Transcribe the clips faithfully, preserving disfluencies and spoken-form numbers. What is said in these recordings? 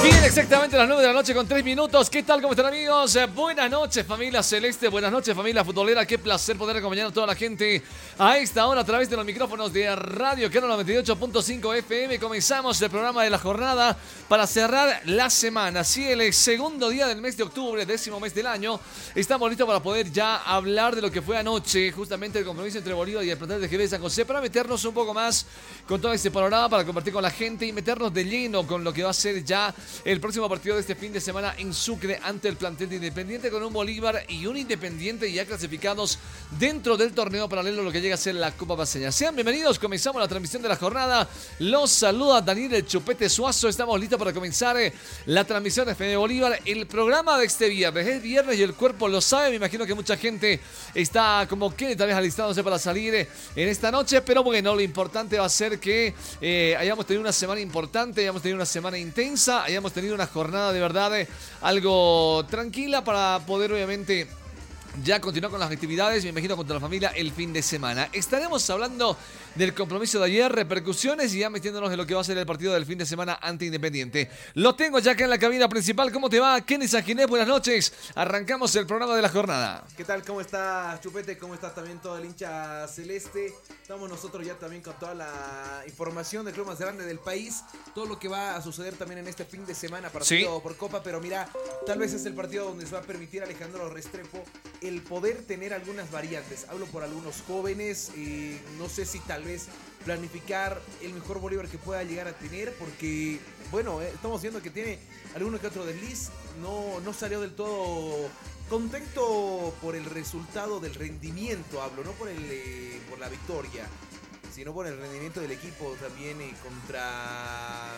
Bien, exactamente a las nueve de la noche con tres minutos. ¿Qué tal? ¿Cómo están, amigos? Eh, buenas noches, familia celeste. Buenas noches, familia futbolera. Qué placer poder acompañar a toda la gente a esta hora a través de los micrófonos de Radio Cano noventa y ocho punto cinco F M. Comenzamos el programa de la jornada para cerrar la semana. Sí, el segundo día del mes de octubre, décimo mes del año. Estamos listos para poder ya hablar de lo que fue anoche, justamente el compromiso entre Bolívar y el plantel de G B San José, para meternos un poco más con todo este panorama, para compartir con la gente y meternos de lleno con lo que va a ser ya el próximo partido de este fin de semana en Sucre ante el plantel de Independiente, con un Bolívar y un Independiente ya clasificados dentro del torneo paralelo a lo que llega a ser la Copa Paceña. Sean bienvenidos, comenzamos la transmisión de la jornada. Los saluda Daniel El Chupete Suazo. Estamos listos para comenzar eh, la transmisión de F M Bolívar, el programa de este viernes. Es viernes y el cuerpo lo sabe. Me imagino que mucha gente está como que tal vez alistándose para salir eh, en esta noche, pero bueno, lo importante va a ser que eh, hayamos tenido una semana importante, hayamos tenido una semana intensa, hayamos tenido una jornada de verdad eh, algo tranquila para poder obviamente ya continuar con las actividades, me imagino, contra la familia el fin de semana. Estaremos hablando del compromiso de ayer, repercusiones y ya metiéndonos en lo que va a ser el partido del fin de semana ante Independiente. Lo tengo ya acá en la cabina principal. ¿Cómo te va, Kenny Sanginés? Buenas noches. Arrancamos el programa de la jornada. ¿Qué tal? ¿Cómo estás, Chupete? ¿Cómo estás también todo el hincha celeste? Estamos nosotros ya también con toda la información del club más grande del país. Todo lo que va a suceder también en este fin de semana, partido ¿Sí? por Copa. Pero mira, tal vez es el partido donde se va a permitir a Alejandro Restrepo el poder tener algunas variantes. Hablo por algunos jóvenes, eh, no sé si tal vez planificar el mejor Bolívar que pueda llegar a tener, porque bueno, eh, estamos viendo que tiene alguno que otro desliz, no, no salió del todo contento por el resultado del rendimiento, hablo, no por, el, eh, por la victoria, sino por el rendimiento del equipo también eh, contra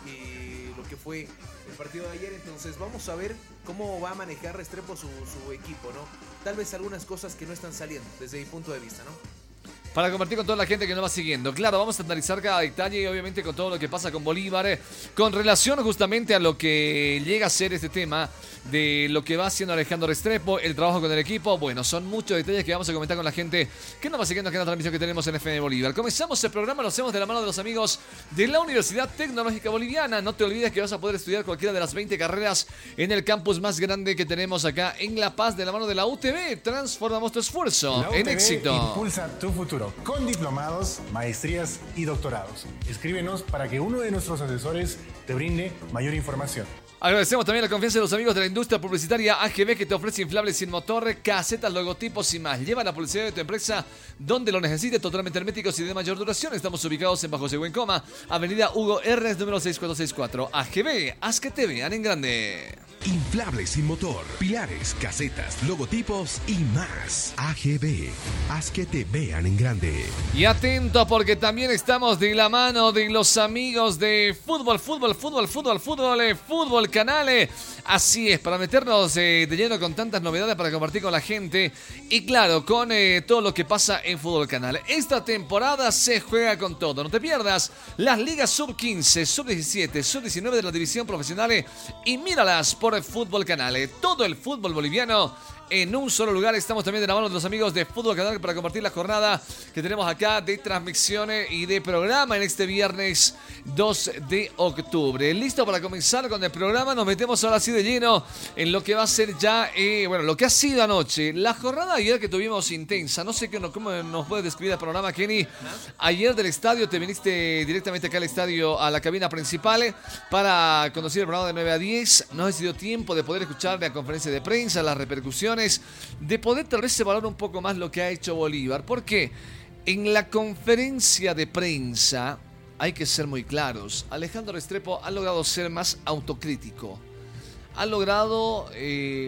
eh, lo que fue el partido de ayer. Entonces vamos a ver cómo va a manejar Restrepo su, su equipo, ¿no? Tal vez algunas cosas que no están saliendo desde mi punto de vista, ¿no? Para compartir con toda la gente que nos va siguiendo. Claro, vamos a analizar cada detalle y obviamente con todo lo que pasa con Bolívar, eh, con relación justamente a lo que llega a ser este tema de lo que va haciendo Alejandro Restrepo, el trabajo con el equipo. Bueno, son muchos detalles que vamos a comentar con la gente que nos va siguiendo aquí en la transmisión que tenemos en F M Bolívar. Comenzamos el programa, lo hacemos de la mano de los amigos de la Universidad Tecnológica Boliviana. No te olvides que vas a poder estudiar cualquiera de las veinte carreras en el campus más grande que tenemos acá en La Paz, de la mano de la U T B. Transformamos tu esfuerzo en éxito. Impulsa tu futuro con diplomados, maestrías y doctorados. Escríbenos para que uno de nuestros asesores te brinde mayor información. Agradecemos también la confianza de los amigos de la industria publicitaria A G B, que te ofrece inflables sin motor, casetas, logotipos y más. Lleva la publicidad de tu empresa donde lo necesites, totalmente herméticos y de mayor duración. Estamos ubicados en Bajo Següencoma, Avenida Hugo Hernes, número seis cuatro seis cuatro. A G B, haz que te vean en grande. Inflables sin motor, pilares, casetas, logotipos y más. A G B, haz que te vean en grande. Y atento, porque también estamos de la mano de los amigos de Fútbol, Fútbol, Fútbol, Fútbol, Fútbol, eh, Fútbol Canal. Así es, para meternos eh, de lleno con tantas novedades para compartir con la gente. Y claro, con eh, todo lo que pasa en Fútbol Canal. Esta temporada se juega con todo. No te pierdas las ligas sub quince, sub diecisiete, sub diecinueve de la división profesional eh, y míralas por el Fútbol Canal. Eh, todo el fútbol boliviano en un solo lugar. Estamos también de la mano de los amigos de Fútbol Canal para compartir la jornada que tenemos acá de transmisiones y de programa en este viernes dos de octubre. Listo para comenzar con el programa. Nos metemos ahora así de lleno en lo que va a ser ya, eh, bueno, lo que ha sido anoche. La jornada ayer que tuvimos intensa. No sé qué, cómo nos puedes describir el programa, Kenny. Ayer del estadio te viniste directamente acá al estadio, a la cabina principal, eh, para conducir el programa de nueve a diez. No ha sido tiempo de poder escuchar la conferencia de prensa, las repercusiones, de poder tal vez evaluar un poco más lo que ha hecho Bolívar. Porque en la conferencia de prensa, hay que ser muy claros, Alejandro Restrepo ha logrado ser más autocrítico. Ha logrado eh,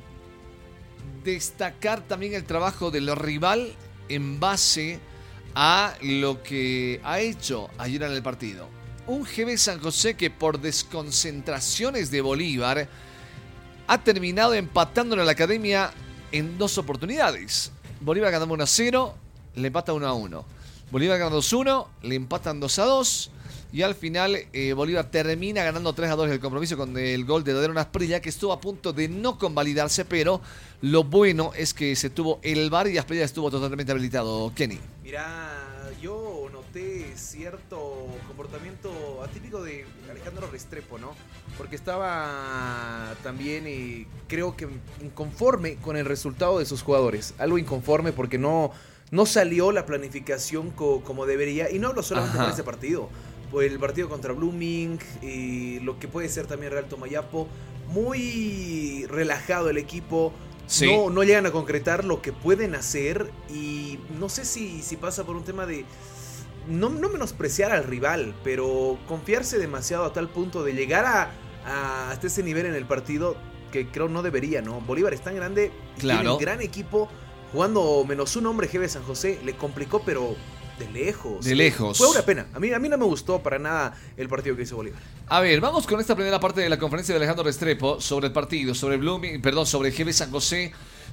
destacar también el trabajo del rival en base a lo que ha hecho ayer en el partido. Un G B San José que por desconcentraciones de Bolívar ha terminado empatándole a la academia en dos oportunidades. Bolívar ganando uno a cero, le empata uno a uno. Bolívar gana dos a uno, le empatan dos a dos. Y al final eh, Bolívar termina ganando tres a dos el compromiso con el gol de Daderon Asprilla, que estuvo a punto de no convalidarse, pero lo bueno es que se tuvo el V A R y Asprilla estuvo totalmente habilitado. Kenny. Mirá, yo noté cierto comportamiento atípico de Alejandro Restrepo, ¿no? Porque estaba también, eh, creo que inconforme con el resultado de sus jugadores. Algo inconforme porque no, no salió la planificación co- como debería. Y no hablo solamente por este partido. Por el partido contra Blooming, y lo que puede ser también Real Tomayapo. Muy relajado el equipo. Sí. No, no llegan a concretar lo que pueden hacer. Y no sé si, si pasa por un tema de no, no menospreciar al rival, pero confiarse demasiado a tal punto de llegar a, a hasta ese nivel en el partido que creo no debería, ¿no? Bolívar es tan grande, claro. Tiene un gran equipo, jugando menos un hombre G B San José, le complicó, pero de lejos. De lejos. Fue una pena. A mí, a mí no me gustó para nada el partido que hizo Bolívar. A ver, vamos con esta primera parte de la conferencia de Alejandro Restrepo sobre el partido, sobre Blooming, perdón, sobre G B San José,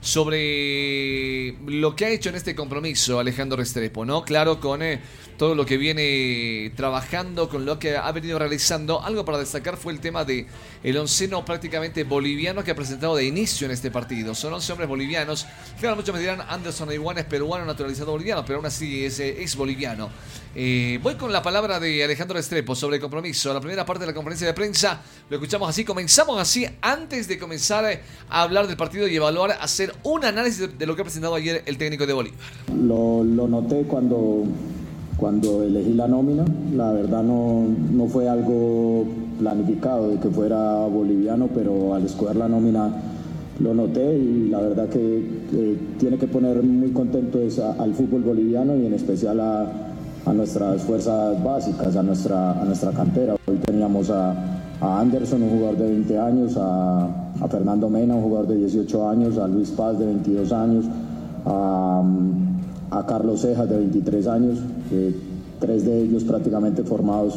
sobre lo que ha hecho en este compromiso Alejandro Restrepo, ¿no? Claro, con eh, todo lo que viene trabajando, con lo que ha venido realizando. Algo para destacar fue el tema de el onceno prácticamente boliviano que ha presentado de inicio en este partido. Son once hombres bolivianos. Claro, muchos me dirán, Anderson Iguana es peruano naturalizado boliviano, pero aún así es ex boliviano. Eh, voy con la palabra de Alejandro Restrepo sobre el compromiso. La primera parte de la conferencia de prensa lo escuchamos así, comenzamos así antes de comenzar a hablar del partido y evaluar, hacer un análisis de lo que ha presentado ayer el técnico de Bolívar. Lo, lo noté cuando, cuando elegí la nómina. La verdad no, no fue algo planificado de que fuera boliviano, pero al escoger la nómina lo noté y la verdad que, que tiene que poner muy contento es a, al fútbol boliviano y en especial a, a nuestras fuerzas básicas, a nuestra, a nuestra cantera. Hoy teníamos a, a Anderson, un jugador de veinte años, a, a Fernando Mena, un jugador de dieciocho años, a Luis Paz de veintidós años, a, a Carlos Cejas de veintitrés años, eh, tres de ellos prácticamente formados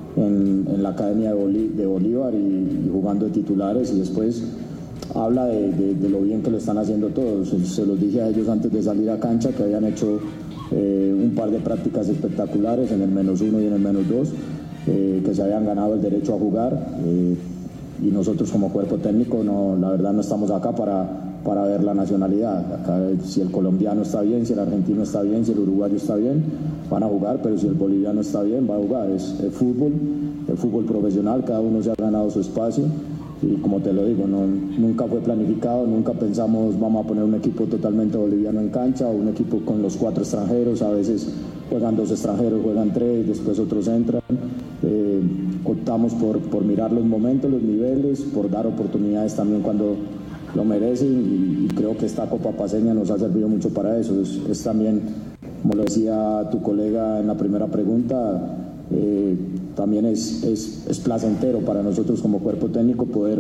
en, en la Academia de, Bolí, de Bolívar y, y jugando de titulares, y después habla de, de, de lo bien que lo están haciendo todos. Se, se los dije a ellos antes de salir a cancha que habían hecho eh, un par de prácticas espectaculares en el menos uno y en el menos dos, eh, que se habían ganado el derecho a jugar, eh, y nosotros como cuerpo técnico no, la verdad no estamos acá para, para ver la nacionalidad. Acá, si el colombiano está bien, si el argentino está bien, si el uruguayo está bien, van a jugar, pero si el boliviano está bien, va a jugar. Es el fútbol, el fútbol profesional, cada uno se ha ganado su espacio. Y como te lo digo, no, nunca fue planificado, nunca pensamos vamos a poner un equipo totalmente boliviano en cancha o un equipo con los cuatro extranjeros. A veces juegan dos extranjeros, juegan tres, después otros entran. Eh, optamos por, por mirar los momentos, los niveles, por dar oportunidades también cuando lo merecen, y, y creo que esta Copa Paceña nos ha servido mucho para eso. Es, es también, como lo decía tu colega en la primera pregunta, Eh, también es, es, es placentero para nosotros como cuerpo técnico poder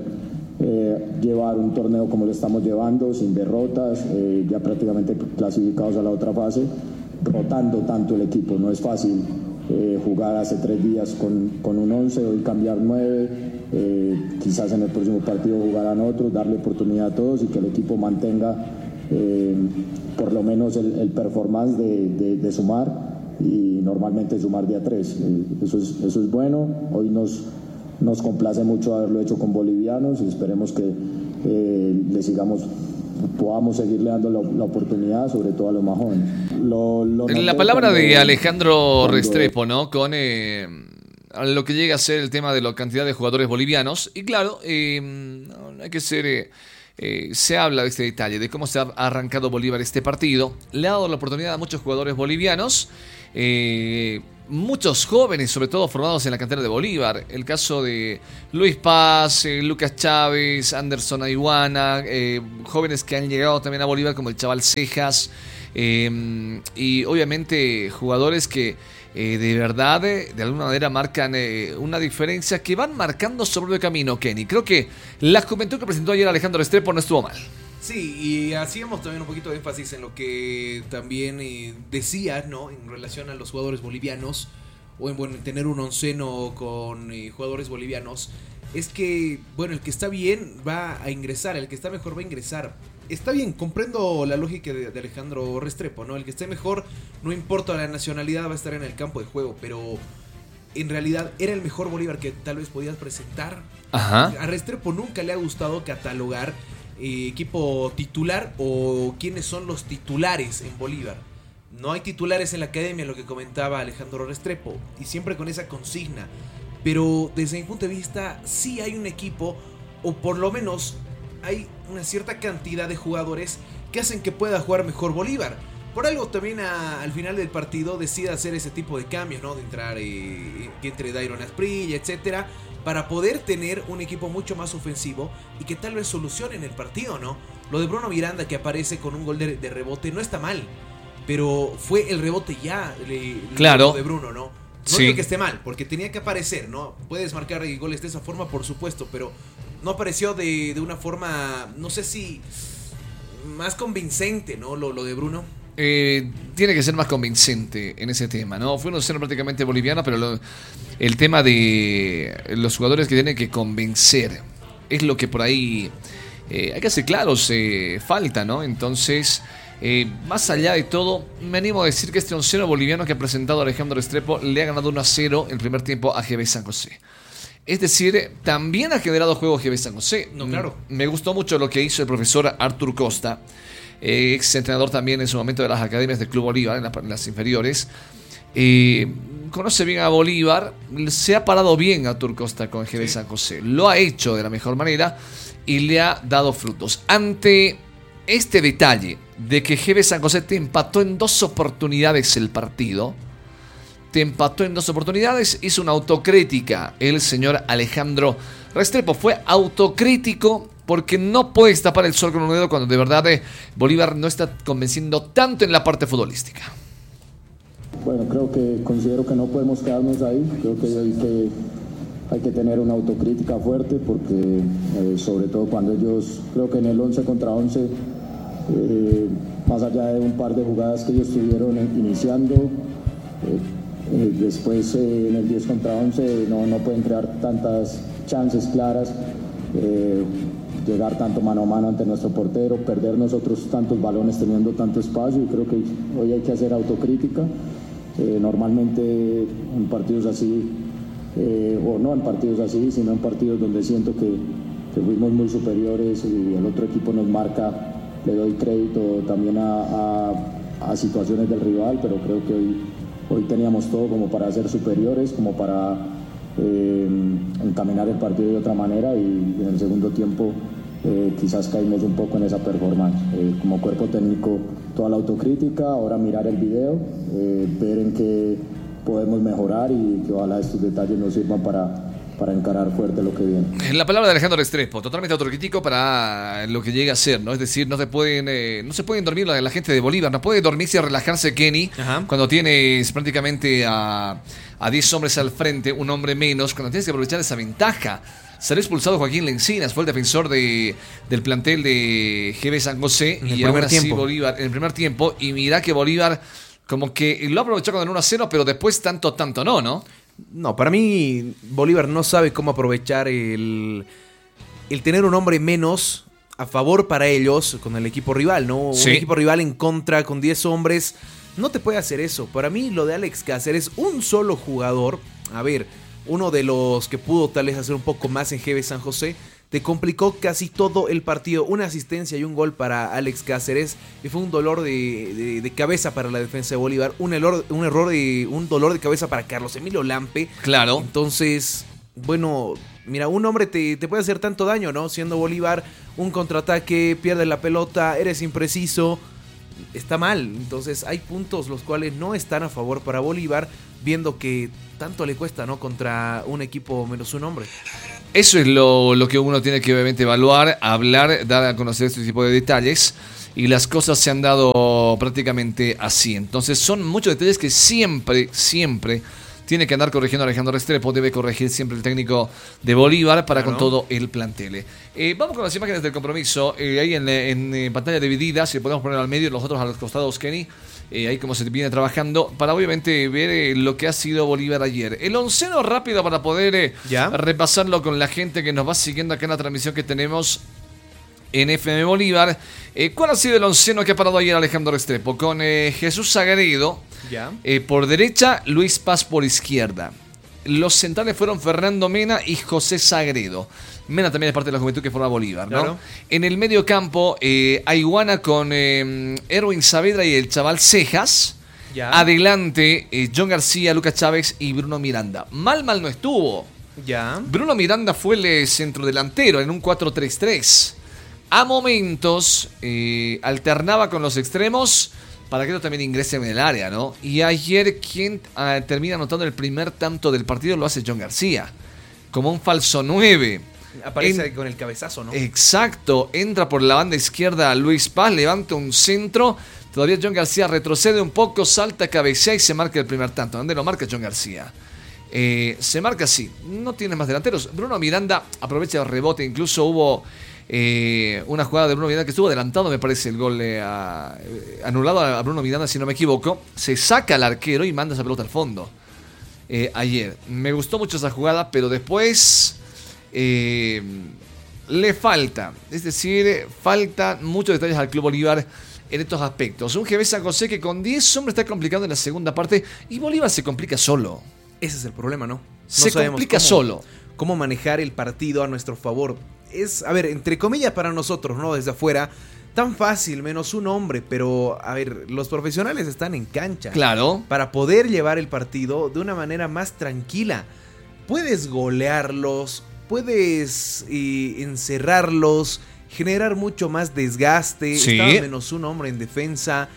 eh, llevar un torneo como lo estamos llevando, sin derrotas, eh, ya prácticamente clasificados a la otra fase, rotando tanto el equipo. No es fácil eh, jugar hace tres días con, con un once, hoy cambiar nueve, eh, quizás en el próximo partido jugarán otros, darle oportunidad a todos y que el equipo mantenga eh, por lo menos el, el performance de, de, de sumar, y normalmente sumar de a tres. Eso es, eso es bueno. Hoy nos, nos complace mucho haberlo hecho con bolivianos y esperemos que eh, le sigamos, podamos seguirle dando la, la oportunidad, sobre todo a los más jóvenes. Lo, lo la palabra cuando, de Alejandro cuando, Restrepo, ¿no? Con eh, lo que llega a ser el tema de la cantidad de jugadores bolivianos. Y claro, eh, no hay que ser... Eh, Eh, se habla de este detalle, de cómo se ha arrancado Bolívar este partido. Le ha dado la oportunidad a muchos jugadores bolivianos, eh, muchos jóvenes, sobre todo formados en la cantera de Bolívar. El caso de Luis Paz, eh, Lucas Chávez, Anderson Aiguana, eh, jóvenes que han llegado también a Bolívar como el chaval Cejas, eh, y obviamente jugadores que Eh, de verdad, eh, de alguna manera marcan eh, una diferencia, que van marcando su propio camino, Kenny. Creo que la juventud que presentó ayer Alejandro Restrepo no estuvo mal. Sí, y hacíamos también un poquito de énfasis en lo que también eh, decía, ¿no? En relación a los jugadores bolivianos, o en bueno, tener un onceno con eh, jugadores bolivianos. Es que, bueno, el que está bien va a ingresar, el que está mejor va a ingresar. Está bien, comprendo la lógica de, de Alejandro Restrepo, ¿no? El que esté mejor, no importa la nacionalidad, va a estar en el campo de juego, pero en realidad era el mejor Bolívar que tal vez podías presentar. Ajá. A Restrepo nunca le ha gustado catalogar eh, equipo titular o quiénes son los titulares en Bolívar. no hay titulares en la academia, lo que comentaba Alejandro Restrepo, y siempre con esa consigna. Pero desde mi punto de vista, sí hay un equipo, o por lo menos hay una cierta cantidad de jugadores que hacen que pueda jugar mejor Bolívar. Por algo también a, al final del partido decide hacer ese tipo de cambios, ¿no? De entrar, eh, que entre Dairon Asprilla, etcétera, para poder tener un equipo mucho más ofensivo y que tal vez solucionen el partido, ¿no? Lo de Bruno Miranda, que aparece con un gol de, de rebote, no está mal, pero fue el rebote ya le, claro. de Bruno, ¿no? No sí. digo que esté mal, porque tenía que aparecer, ¿no? Puedes marcar goles de esa forma, por supuesto, pero no apareció de, de una forma, no sé si más convincente, ¿no? Lo, lo de Bruno. Eh, tiene que ser más convincente en ese tema, ¿no? Fue un cero prácticamente boliviano, pero lo, el tema de los jugadores que tienen que convencer es lo que por ahí eh, hay que hacer claros, eh, falta, ¿no? Entonces, eh, más allá de todo, me animo a decir que este onceno boliviano que ha presentado Alejandro Restrepo le ha ganado uno a cero el primer tiempo a G B San José. Es decir, también ha generado juego G B San José. No, claro. Me gustó mucho lo que hizo el profesor Artur Costa, eh, ex entrenador también en su momento de las academias del Club Bolívar, en, la, en las inferiores. Eh, conoce bien a Bolívar, se ha parado bien Artur Costa con G B sí. San José. Lo ha hecho de la mejor manera y le ha dado frutos. Ante este detalle de que G B San José te empató en dos oportunidades el partido, te empató en dos oportunidades, hizo una autocrítica el señor Alejandro Restrepo. Fue autocrítico porque no puedes tapar el sol con un dedo cuando de verdad eh, Bolívar no está convenciendo tanto en la parte futbolística. Bueno, creo que considero que no podemos quedarnos ahí. Creo que hay que, hay que tener una autocrítica fuerte porque eh, sobre todo cuando ellos, creo que en el once contra once, eh, más allá de un par de jugadas que ellos estuvieron iniciando, eh, Eh, después eh, en el diez contra once no, no pueden crear tantas chances claras, eh, llegar tanto mano a mano ante nuestro portero, perder nosotros tantos balones teniendo tanto espacio, y creo que hoy hay que hacer autocrítica. Eh, normalmente en partidos así, eh, o no en partidos así, sino en partidos donde siento que, que fuimos muy superiores y el otro equipo nos marca, le doy crédito también a, a, a situaciones del rival, pero creo que hoy Hoy teníamos todo como para ser superiores, como para eh, encaminar el partido de otra manera, y en el segundo tiempo eh, quizás caímos un poco en esa performance. Eh, como cuerpo técnico, toda la autocrítica, ahora mirar el video, eh, ver en qué podemos mejorar y que ojalá estos detalles nos sirvan para, para encarar fuerte lo que viene. En la palabra de Alejandro Restrepo, totalmente autocrítico para lo que llega a ser, ¿no? Es decir, no se pueden, eh, no se pueden dormir la, la gente de Bolívar, no puede dormirse y relajarse Kenny. Ajá. Cuando tienes prácticamente a, a diez hombres al frente, un hombre menos, cuando tienes que aprovechar esa ventaja. Salió expulsado Joaquín Lencinas, fue el defensor de, del plantel de G B San José, en el y primer ahora tiempo. sí Bolívar, en el primer tiempo, y mira que Bolívar como que lo aprovechó con el uno a cero, pero después tanto, tanto no, ¿no? No, para mí Bolívar no sabe cómo aprovechar el, el tener un hombre menos a favor para ellos con el equipo rival, ¿no? Sí. Un equipo rival en contra con diez hombres no te puede hacer eso. Para mí lo de Alex Cáceres, un solo jugador, a ver, uno de los que pudo tal vez hacer un poco más en G B San José, te complicó casi todo el partido. Una asistencia y un gol para Alex Cáceres y fue un dolor de, de, de cabeza para la defensa de Bolívar, un error, un error de un dolor de cabeza para Carlos Emilio Lampe. Claro. Entonces, bueno, mira, un hombre te, te puede hacer tanto daño, ¿no? Siendo Bolívar, un contraataque, pierde la pelota, eres impreciso, está mal. Entonces hay puntos los cuales no están a favor para Bolívar, viendo que tanto le cuesta, ¿no? Contra un equipo menos un hombre. Eso es lo, lo que uno tiene que obviamente evaluar, hablar, dar a conocer este tipo de detalles, y las cosas se han dado prácticamente así. Entonces son muchos detalles que siempre, siempre tiene que andar corrigiendo Alejandro Restrepo, debe corregir siempre el técnico de Bolívar para claro. con todo el plantel. Eh, vamos con las imágenes del compromiso, eh, ahí en, en, en pantalla dividida, si podemos poner al medio, los otros a los costados, Kenny. Eh, ahí como se viene trabajando para obviamente ver eh, lo que ha sido Bolívar ayer. El onceno rápido para poder eh, repasarlo con la gente que nos va siguiendo acá en la transmisión que tenemos en F M Bolívar. Eh, ¿Cuál ha sido el onceno que ha parado ayer Alejandro Restrepo? Con eh, Jesús Sagredo eh, por derecha, Luis Paz por izquierda. Los centrales fueron Fernando Mena y José Sagredo. Mena también es parte de la juventud que forma Bolívar, ¿no? Claro. En el medio campo, eh, Aiguana con eh, Erwin Saavedra y el chaval Cejas. Ya. Adelante, eh, John García, Lucas Chávez y Bruno Miranda. Mal, mal no estuvo. Ya. Bruno Miranda fue el centrodelantero en un cuatro tres tres. A momentos eh, alternaba con los extremos para que ellos también ingresen en el área, ¿no? Y ayer quien uh, termina anotando el primer tanto del partido lo hace John García, como un falso nueve. Aparece en, con el cabezazo, ¿no? Exacto, entra por la banda izquierda Luis Paz, levanta un centro, todavía John García retrocede un poco, salta, cabecea y se marca el primer tanto. ¿Dónde lo marca John García? Eh, se marca así, no tiene más delanteros. Bruno Miranda aprovecha el rebote, incluso hubo eh, una jugada de Bruno Miranda que estuvo adelantado, me parece el gol eh, a, eh, anulado a Bruno Miranda, si no me equivoco. Se saca al arquero y manda esa pelota al fondo. Eh, ayer, me gustó mucho esa jugada, pero después eh, le falta, es decir, faltan muchos detalles al Club Bolívar en estos aspectos. Un G B San José que con diez hombres está complicado en la segunda parte y Bolívar se complica solo. Ese es el problema, ¿no? No se complica cómo, solo. Cómo manejar el partido a nuestro favor. Es, a ver, entre comillas para nosotros, ¿no? Desde afuera, tan fácil, menos un hombre. Pero, a ver, los profesionales están en cancha. Claro. Para poder llevar el partido de una manera más tranquila. Puedes golearlos, puedes eh, encerrarlos, generar mucho más desgaste. Sí. Estaba menos un hombre en defensa.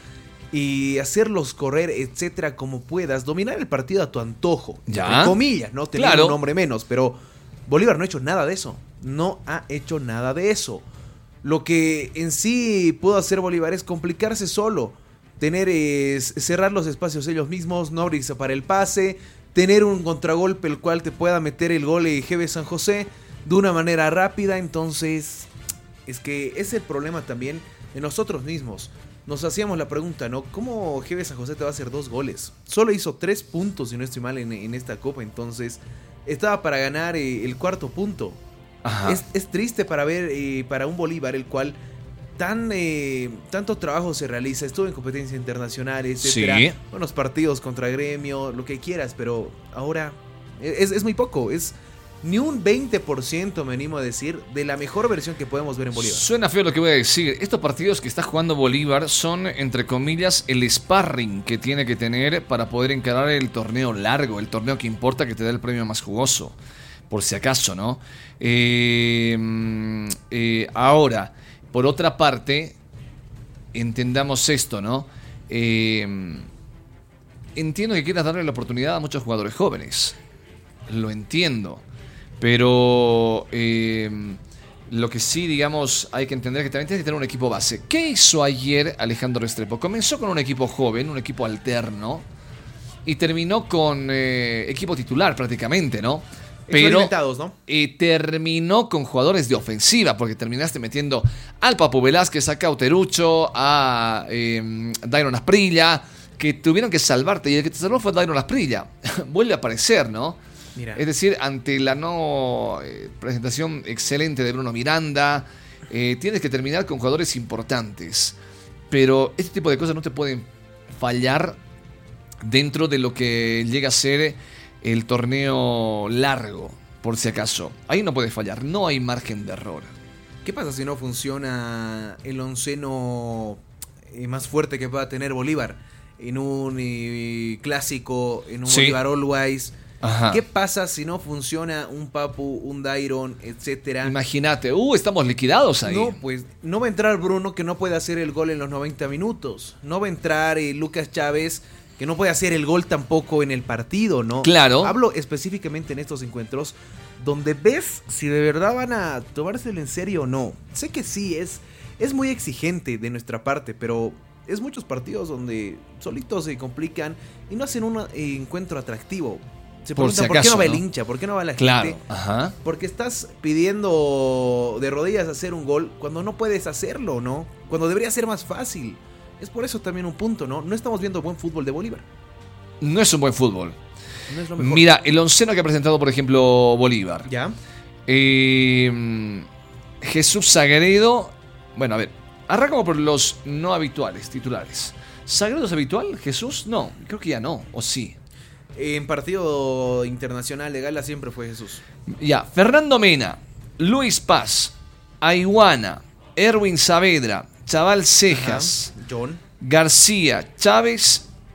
Y hacerlos correr, etcétera, como puedas. Dominar el partido a tu antojo. Ya. Entre comillas, ¿no? Tener Claro. un hombre menos. Pero Bolívar no ha hecho nada de eso. No ha hecho nada de eso. Lo que en sí pudo hacer Bolívar es complicarse solo. Tener, eh, cerrar los espacios ellos mismos, no abrirse para el pase. Tener un contragolpe el cual te pueda meter el gol de G B San José de una manera rápida. Entonces, es que es el problema también de nosotros mismos. Nos hacíamos la pregunta, ¿no? ¿Cómo G B San José te va a hacer dos goles? Solo hizo tres puntos, si no estoy mal, en, en esta copa. Entonces, estaba para ganar eh, el cuarto punto. Ajá. Es, es triste para ver, eh, para un Bolívar, el cual tan eh, tanto trabajo se realiza. Estuvo en competencias internacionales, etcétera. Sí. Buenos partidos contra Gremio, lo que quieras. Pero ahora es, es muy poco. Es ni un veinte por ciento, me animo a decir, de la mejor versión que podemos ver en Bolívar. Suena feo lo que voy a decir. Estos partidos que está jugando Bolívar son, entre comillas, el sparring que tiene que tener para poder encarar el torneo largo, el torneo que importa, que te da el premio más jugoso, por si acaso, ¿no? Eh, eh, ahora, por otra parte, entendamos esto, ¿no? Eh, entiendo que quieras darle la oportunidad a muchos jugadores jóvenes. Lo entiendo. Pero eh, lo que sí, digamos, hay que entender es que también tienes que tener un equipo base. ¿Qué hizo ayer Alejandro Restrepo? Comenzó con un equipo joven, un equipo alterno, y terminó con eh, equipo titular prácticamente, ¿no? Pero ¿no? eh, terminó con jugadores de ofensiva, porque terminaste metiendo al Papu Velázquez, a Cauterucho, a eh, Dairon Asprilla, que tuvieron que salvarte, y el que te salvó fue Dairon Asprilla. Vuelve a aparecer, ¿no? Mira. Es decir, ante la no eh, presentación excelente de Bruno Miranda, eh, tienes que terminar con jugadores importantes. Pero este tipo de cosas no te pueden fallar dentro de lo que llega a ser el torneo largo, por si acaso. Ahí no puedes fallar, no hay margen de error. ¿Qué pasa si no funciona el onceno eh, más fuerte que pueda tener Bolívar? En un eh, clásico, en un Sí. Bolívar Always. Ajá. ¿Qué pasa si no funciona un Papu, un Dairon, etcétera? Imagínate, uh, estamos liquidados ahí. No, pues no va a entrar Bruno, que no puede hacer el gol en los noventa minutos. No va a entrar eh, Lucas Chávez, que no puede hacer el gol tampoco en el partido, ¿no? Claro. Hablo específicamente en estos encuentros donde ves si de verdad van a tomárselo en serio o no. Sé que sí, es, es muy exigente de nuestra parte, pero es muchos partidos donde solitos se complican y no hacen un eh, encuentro atractivo. Se Por preguntan si por qué acaso, no va el ¿no? hincha, por qué no va la Claro, gente. ajá. Porque estás pidiendo de rodillas hacer un gol cuando no puedes hacerlo, ¿no? Cuando debería ser más fácil. Es por eso también un punto, ¿no? No estamos viendo buen fútbol de Bolívar. No es un buen fútbol. No es lo mejor. Mira, el onceno que ha presentado, por ejemplo, Bolívar. ¿Ya? Eh, Jesús Sagredo. Bueno, a ver, arrancamos por los no habituales, titulares. ¿Sagredo es habitual? ¿Jesús? No, creo que ya no, o sí. En partido internacional de gala siempre fue Jesús. Ya, Fernando Mena, Luis Paz, Aiguana, Erwin Saavedra, Chaval Cejas, Ajá. John. García, Chávez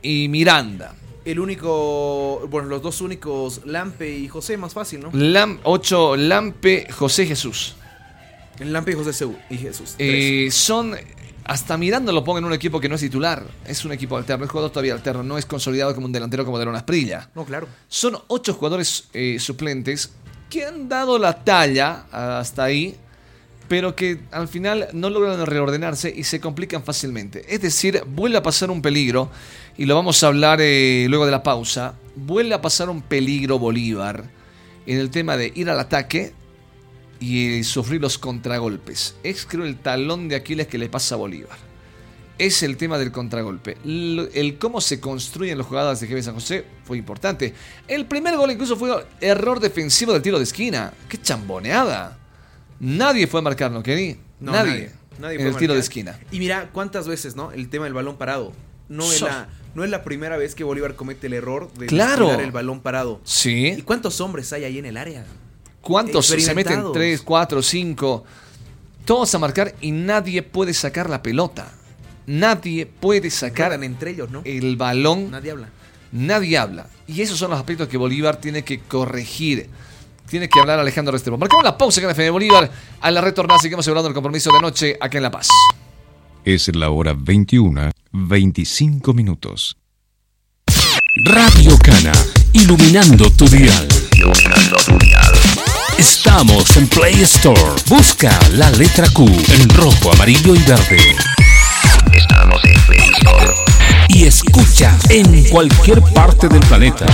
y Miranda. El único, bueno, los dos únicos, Lampe y José, más fácil, ¿no? Lam, ocho, Lampe, José, Jesús. Lampe y José y Jesús. Eh, son, hasta Miranda lo pongo en un equipo que no es titular. Es un equipo alterno, es jugador todavía alterno. No es consolidado como un delantero como Delon Asprilla. No, claro. Son ocho jugadores eh, suplentes que han dado la talla hasta ahí, pero que al final no logran reordenarse y se complican fácilmente. Es decir, vuelve a pasar un peligro, y lo vamos a hablar eh, luego de la pausa. Vuelve a pasar un peligro Bolívar en el tema de ir al ataque y eh, sufrir los contragolpes. Es, creo, el talón de Aquiles que le pasa a Bolívar. Es el tema del contragolpe. El, el cómo se construyen las jugadas de G B San José fue importante. El primer gol incluso fue error defensivo del tiro de esquina. ¡Qué chamboneada! Nadie fue a marcarlo, Kenny. No, nadie. nadie, nadie en el tiro de esquina. Y mira cuántas veces, ¿no? El tema del balón parado. No es, so. la, no es la primera vez que Bolívar comete el error de claro. tirar el balón parado. Sí. ¿Y cuántos hombres hay ahí en el área? ¿Cuántos se meten? Tres, cuatro, cinco. Todos a marcar y nadie puede sacar la pelota. Nadie puede sacar Juegan entre ellos, ¿no? el balón. Nadie habla. Nadie habla. Y esos son los aspectos que Bolívar tiene que corregir. Tiene que hablar Alejandro Restrepo. Marcamos la pausa acá en F M Bolívar. A la retornada seguimos celebrando el compromiso de noche acá en La Paz. Es la hora veintiuna, veinticinco minutos. Radio Cana, iluminando tu dial. Iluminando tu dial. Estamos en Play Store. Busca la letra Q en rojo, amarillo y verde. Estamos en Play Store. Y escucha en cualquier parte del planeta.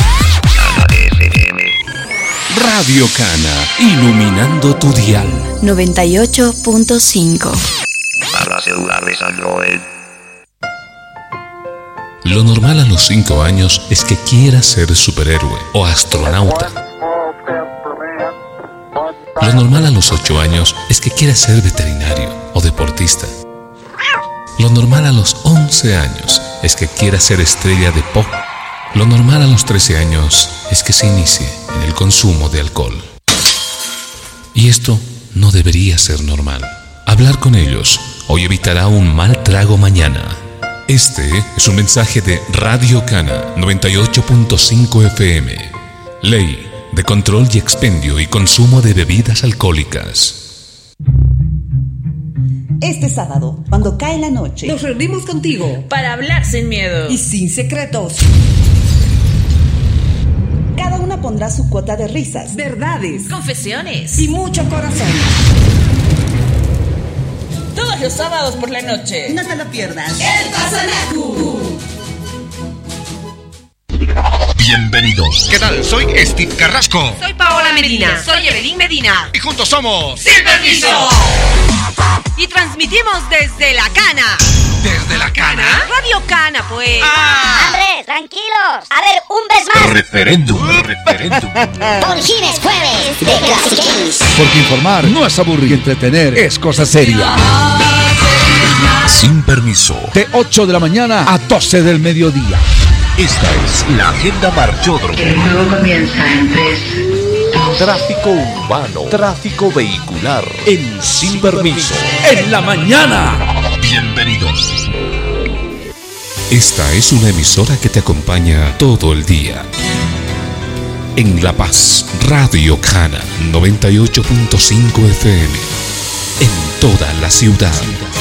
Radio Cana, iluminando tu dial. noventa y ocho punto cinco. Para celulares Android. Lo normal a los cinco años es que quieras ser superhéroe o astronauta. Lo normal a los ocho años es que quieras ser veterinario o deportista. Lo normal a los once años es que quieras ser estrella de pop. Lo normal a los trece años es que se inicie en el consumo de alcohol. Y esto no debería ser normal. Hablar con ellos hoy evitará un mal trago mañana. Este es un mensaje de Radio Cana noventa y ocho punto cinco F M. Ley de control y expendio y consumo de bebidas alcohólicas. Este sábado, cuando cae la noche, nos reunimos contigo para hablar sin miedo y sin secretos. Cada una pondrá su cuota de risas, verdades, confesiones y mucho corazón. Todos los sábados por la noche. No te lo pierdas. El Pazanacu. Bienvenidos. ¿Qué tal? Soy Steve Carrasco. Soy Paola Medina. Soy Evelyn Medina. Y juntos somos Sin Permiso. Y transmitimos desde La Cana. ¿Desde La Cana? Radio Cana, pues. Ah. Andrés, tranquilos. A ver, un vez más. Referéndum, referéndum. Por fin es jueves de Clasiqueis. Porque informar no es aburrir y entretener es cosa seria. Sin Permiso. De ocho de la mañana a doce del mediodía. Esta es la agenda Marchódromo. El juego comienza en tres. Tráfico urbano, tráfico vehicular, en Sin, Sin permiso. permiso. En la mañana. Bienvenidos. Esta es una emisora que te acompaña todo el día. En La Paz, Radio Cana noventa y ocho punto cinco F M. En toda la ciudad.